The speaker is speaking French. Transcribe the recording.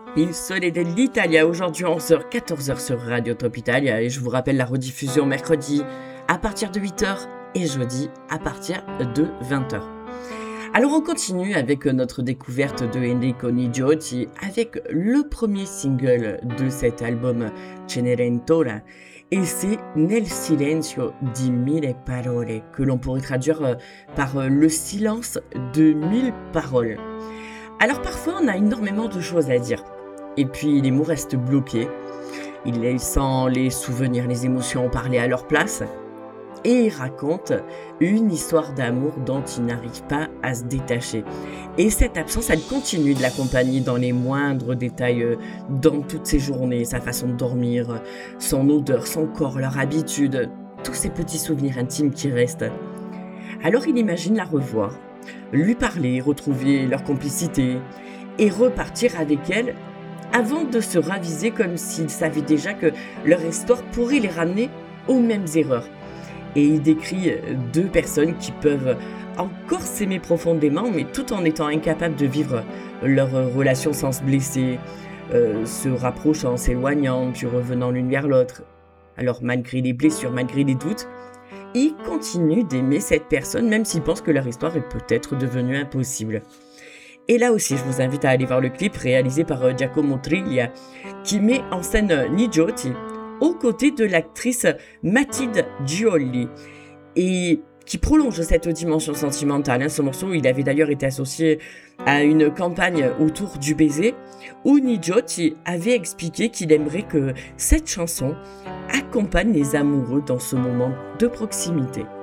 Il Sole dell'Italia, aujourd'hui 11h, 14h sur Radio Top Italia et je vous rappelle la rediffusion mercredi à partir de 8h et jeudi à partir de 20h. Alors on continue avec notre découverte de Enrico Nigiotti avec le premier single de cet album Cenerentola et c'est Nel silenzio di mille parole que l'on pourrait traduire par le silence de 1000 paroles. Alors parfois on a énormément de choses à dire. Et puis les mots restent bloqués, il laissant les souvenirs, les émotions parler à leur place, et il raconte une histoire d'amour dont il n'arrive pas à se détacher. Et cette absence, elle continue de l'accompagner dans les moindres détails, dans toutes ses journées, sa façon de dormir, son odeur, son corps, leur habitude, tous ces petits souvenirs intimes qui restent. Alors il imagine la revoir, lui parler, retrouver leur complicité, et repartir avec elle avant de se raviser comme s'il savait déjà que leur histoire pourrait les ramener aux mêmes erreurs. Et il décrit deux personnes qui peuvent encore s'aimer profondément, mais tout en étant incapables de vivre leur relation sans se blesser, se rapprochant, s'éloignant, puis revenant l'une vers l'autre. Alors malgré les blessures, malgré les doutes, ils continuent d'aimer cette personne, même s'ils pensent que leur histoire est peut-être devenue impossible. Et là aussi, je vous invite à aller voir le clip réalisé par Giacomo Triglia, qui met en scène Nigiotti aux côtés de l'actrice Mathilde Giolli, et qui prolonge cette dimension sentimentale. Ce morceau, il avait d'ailleurs été associé à une campagne autour du baiser, où Nigiotti avait expliqué qu'il aimerait que cette chanson accompagne les amoureux dans ce moment de proximité.